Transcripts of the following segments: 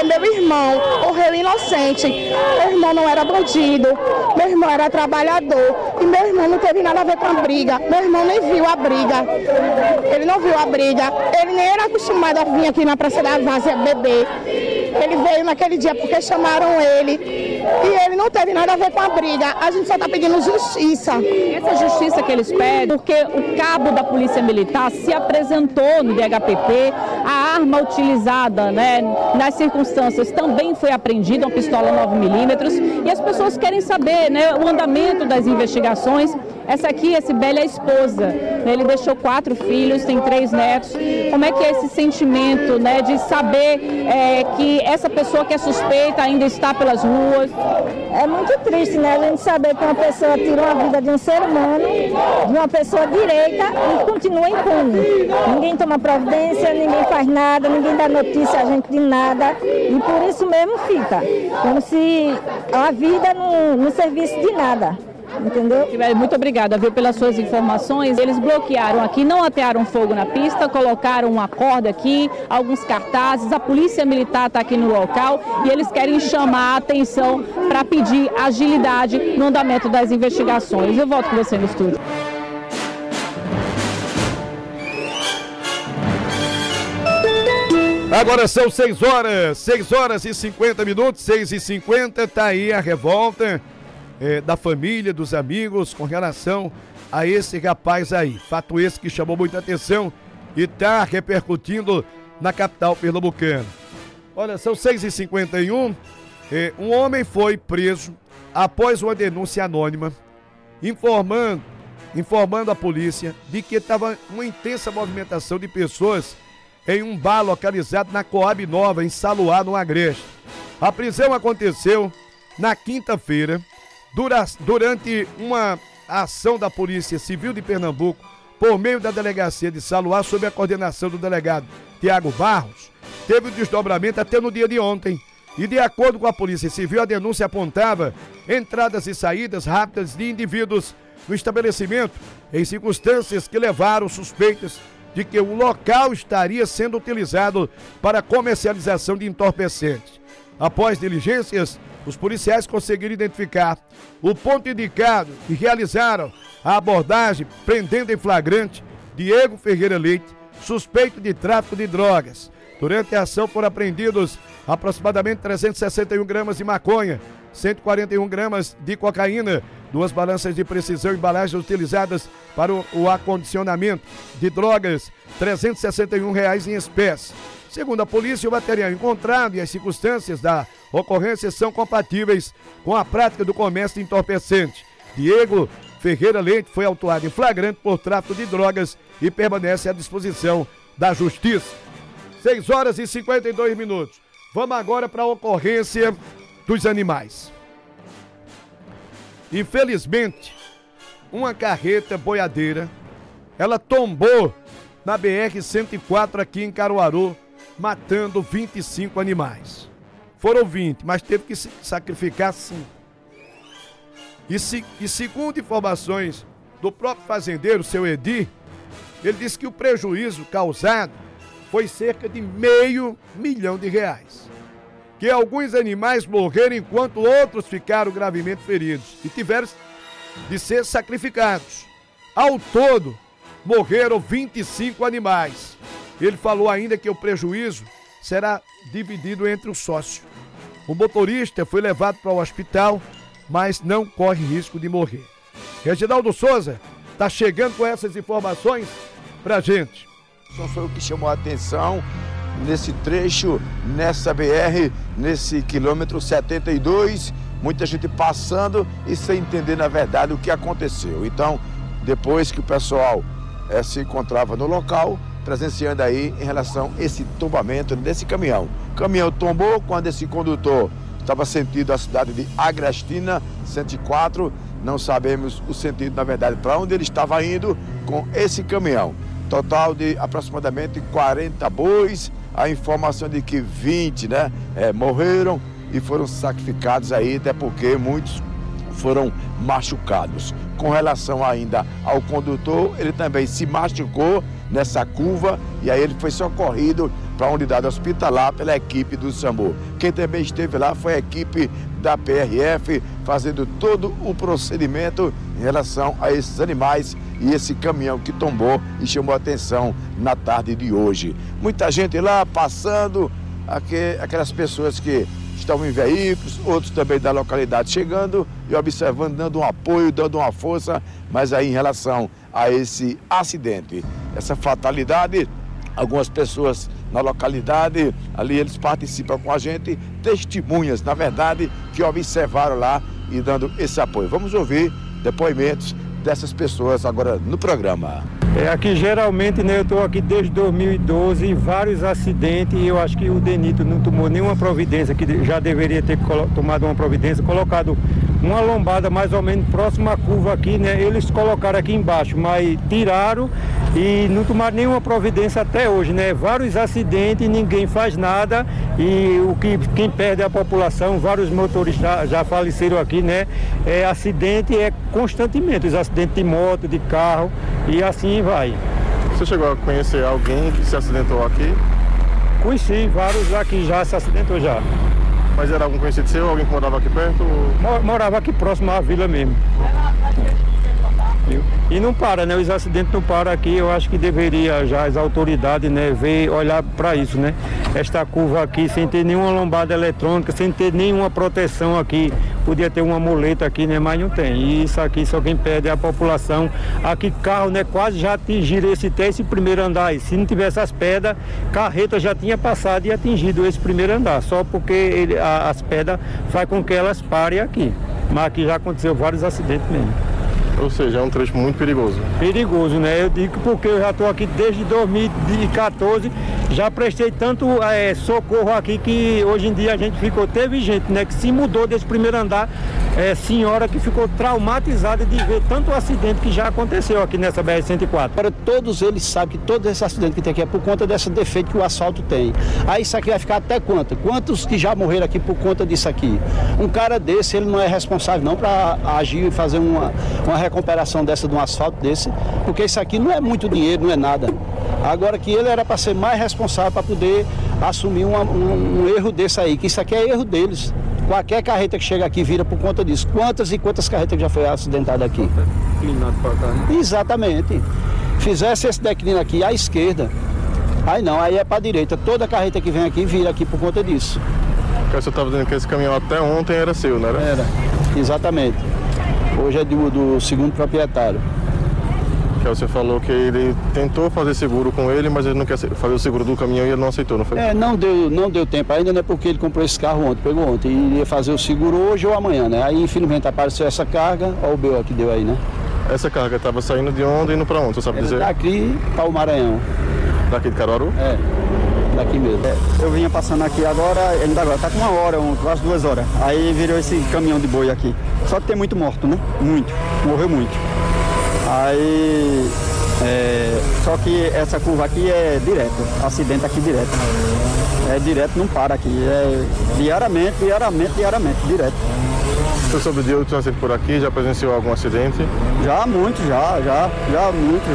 porque meu irmão morreu inocente. Meu irmão não era bandido, meu irmão era trabalhador e meu irmão não teve nada a ver com a briga. Meu irmão nem viu a briga, ele não viu a briga, ele nem era acostumado a vir aqui na Praça da Várzea beber. Ele veio naquele dia porque chamaram ele e ele não teve nada a ver com a briga. A gente só está pedindo justiça. Essa justiça que eles pedem, porque o cabo da Polícia Militar se apresentou no DHPP, a arma utilizada, né, nas circunstâncias também foi apreendida, uma pistola 9mm, e as pessoas querem saber, né, o andamento das investigações. Essa aqui, esse Bela é a esposa, né, ele deixou 4 filhos, tem 3 netos. Como é que é esse sentimento, né, de saber que essa pessoa que é suspeita ainda está pelas ruas? É muito triste, né, a gente saber que uma pessoa tirou a vida de um ser humano, de uma pessoa direita e continua impune. Ninguém toma providência, ninguém faz nada, ninguém dá notícia a gente de nada e por isso mesmo fica, como se a vida não servisse de nada. Entendeu? Muito obrigada, viu, pelas suas informações. Eles bloquearam aqui, não atearam fogo na pista, colocaram uma corda aqui, alguns cartazes, a Polícia Militar está aqui no local e eles querem chamar a atenção para pedir agilidade no andamento das investigações. Eu volto com você no estúdio. Agora são 6 horas e 50 minutos, 6h50, tá aí a revolta da família, dos amigos com relação a esse rapaz aí. Fato esse que chamou muita atenção e tá repercutindo na capital pernambucana. Olha, são 6h51, um homem foi preso após uma denúncia anônima informando a polícia de que estava uma intensa movimentação de pessoas em um bar localizado na Coab Nova, em Saluá, no Agreste. A prisão aconteceu na quinta-feira, durante uma ação da Polícia Civil de Pernambuco, por meio da delegacia de Saluá, sob a coordenação do delegado Tiago Barros. Teve um desdobramento até no dia de ontem. E de acordo com a Polícia Civil, a denúncia apontava entradas e saídas rápidas de indivíduos no estabelecimento, em circunstâncias que levaram suspeitas de que o local estaria sendo utilizado para comercialização de entorpecentes. Após diligências, os policiais conseguiram identificar o ponto indicado e realizaram a abordagem, prendendo em flagrante Diego Ferreira Leite, suspeito de tráfico de drogas. Durante a ação foram apreendidos aproximadamente 361 gramas de maconha, 141 gramas de cocaína, 2 balanças de precisão e embalagens utilizadas para o acondicionamento de drogas, R$361 em espécie. Segundo a polícia, o material encontrado e as circunstâncias da ocorrência são compatíveis com a prática do comércio de entorpecente. Diego Ferreira Leite foi autuado em flagrante por tráfico de drogas e permanece à disposição da Justiça. 6 horas e 52 minutos. Vamos agora para a ocorrência dos animais. Infelizmente, uma carreta boiadeira, ela tombou na BR-104 aqui em Caruaru, matando 25 animais. Foram 20, mas teve que sacrificar 5. E segundo informações do próprio fazendeiro, seu Edir, ele disse que o prejuízo causado foi cerca de R$500 milhão. Que alguns animais morreram enquanto outros ficaram gravemente feridos e tiveram de ser sacrificados. Ao todo, morreram 25 animais. Ele falou ainda que o prejuízo será dividido entre o sócio. O motorista foi levado para o hospital, mas não corre risco de morrer. Reginaldo Souza está chegando com essas informações pra gente. Só foi o que chamou a atenção nesse trecho, nessa BR, nesse quilômetro 72, muita gente passando e sem entender na verdade o que aconteceu. Então, depois que o pessoal se encontrava no local, presenciando aí em relação a esse tombamento desse caminhão. O caminhão tombou quando esse condutor estava sentido a cidade de Agrestina, 104, não sabemos o sentido na verdade para onde ele estava indo com esse caminhão. Total de aproximadamente 40 bois, a informação de que 20 morreram e foram sacrificados aí, até porque muitos foram machucados. Com relação ainda ao condutor, ele também se machucou nessa curva e aí ele foi socorrido para a unidade hospitalar pela equipe do SAMU. Quem também esteve lá foi a equipe da PRF fazendo todo o procedimento em relação a esses animais e esse caminhão que tombou e chamou a atenção na tarde de hoje. Muita gente lá passando, aquelas pessoas que estavam em veículos, outros também da localidade chegando e observando, dando um apoio, dando uma força, mas aí em relação a esse acidente, essa fatalidade, algumas pessoas na localidade, ali eles participam com a gente, testemunhas, na verdade, que observaram lá e dando esse apoio. Vamos ouvir depoimentos dessas pessoas agora no programa. Aqui geralmente, né, eu estou aqui desde 2012, vários acidentes, e eu acho que o DENIT não tomou nenhuma providência, que já deveria ter tomado uma providência, colocado uma lombada mais ou menos próxima à curva aqui, né? Eles colocaram aqui embaixo, mas tiraram e não tomaram nenhuma providência até hoje, né? Vários acidentes, ninguém faz nada e quem perde é a população, vários motoristas já faleceram aqui, né? Acidente constantemente, os acidentes de moto, de carro e assim vai. Você chegou a conhecer alguém que se acidentou aqui? Conheci vários aqui já se acidentou já. Mas era algum conhecido seu, alguém que morava aqui perto? Morava aqui próximo à vila mesmo. E não para, né? Os acidentes não param aqui, eu acho que deveria já as autoridades, né, olhar para isso, né? Esta curva aqui, sem ter nenhuma lombada eletrônica, sem ter nenhuma proteção aqui, podia ter uma muleta aqui, né? Mas não tem. E isso aqui só quem perde é a população. Aqui carro, né, quase já atingiram esse primeiro andar aí. Se não tivesse as pedras, carreta já tinha passado e atingido esse primeiro andar, só porque as pedras faz com que elas parem aqui. Mas aqui já aconteceu vários acidentes mesmo. Ou seja, é um trecho muito perigoso. Perigoso, né? Eu digo porque eu já estou aqui desde 2014, já prestei tanto socorro aqui que hoje em dia a gente teve gente, né, que se mudou desse primeiro andar, senhora que ficou traumatizada de ver tanto acidente que já aconteceu aqui nessa BR-104. Agora todos eles sabem que todo esse acidente que tem aqui é por conta desse defeito que o asfalto tem. Aí isso aqui vai ficar até quanto? Quantos que já morreram aqui por conta disso aqui? Um cara desse, ele não é responsável não para agir e fazer uma recuperação dessa de um asfalto desse, porque isso aqui não é muito dinheiro, não é nada. Agora que ele era para ser mais responsável para poder assumir um erro desse aí, que isso aqui é erro deles. Qualquer carreta que chega aqui vira por conta disso. Quantas e quantas carretas já foi acidentada aqui? Inclinado para cá, né? Exatamente. Fizesse esse declínio aqui à esquerda, aí não, aí é para a direita. Toda carreta que vem aqui vira aqui por conta disso. Você estava dizendo que esse caminhão até ontem era seu, não era? Era, exatamente. Hoje é do segundo proprietário. Que você falou que ele tentou fazer seguro com ele, mas ele não quer fazer o seguro do caminhão e ele não aceitou, não foi? Não deu tempo ainda, né? Porque ele comprou esse carro ontem, pegou ontem, e ia fazer o seguro hoje ou amanhã, né? Aí infelizmente apareceu essa carga, olha o BO que deu aí, né? Essa carga estava saindo de onde e indo para onde, você sabe dizer? Daqui para o Maranhão. Daqui de Caruaru? Daqui mesmo. Eu vinha passando aqui agora, ainda agora, tá com 1 hora, quase 2 horas. Aí virou esse caminhão de boi aqui. Só que tem muito morto, né? Muito. Morreu muito. Aí, só que essa curva aqui é direto, acidente aqui direto. É direto, não para aqui. É diariamente, direto. Você soube de outros acidentes por aqui? Já presenciou algum acidente? Já, muito, muito.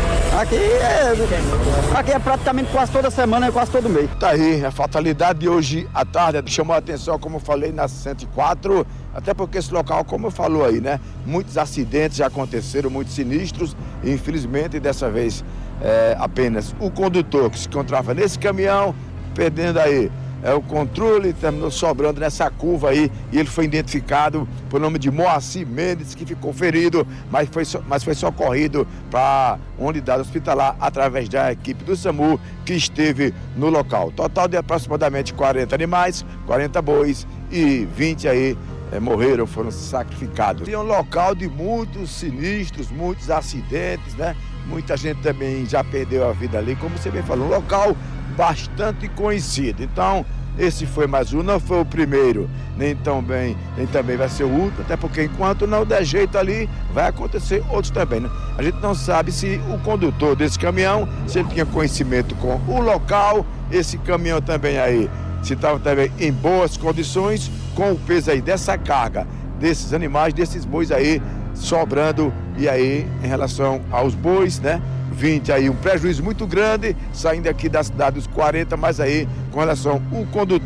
Aqui é praticamente quase toda semana e quase todo mês. Tá aí, a fatalidade de hoje à tarde chamou a atenção, como eu falei, na 104, até porque esse local, como eu falou aí, né? Muitos acidentes já aconteceram, muitos sinistros, e infelizmente dessa vez apenas o condutor que se encontrava nesse caminhão, perdendo aí o controle, terminou sobrando nessa curva aí, e ele foi identificado por nome de Moacir Mendes, que ficou ferido, mas foi socorrido para uma unidade hospitalar através da equipe do SAMU que esteve no local. Total de aproximadamente 40 animais, 40 bois e 20 aí morreram, foram sacrificados. É um local de muitos sinistros, muitos acidentes, né? Muita gente também já perdeu a vida ali, como você bem falou, um local bastante conhecido. Então, esse foi mais um, não foi o primeiro, nem também vai ser o último, até porque enquanto não der jeito ali, vai acontecer outros também, né? A gente não sabe se o condutor desse caminhão, se ele tinha conhecimento com o local, esse caminhão também aí, se estava também em boas condições, com o peso aí dessa carga, desses animais, desses bois aí, sobrando, e aí, em relação aos bois, né? 20 aí, um prejuízo muito grande, saindo aqui da cidade dos 40, mas aí com relação ao condutor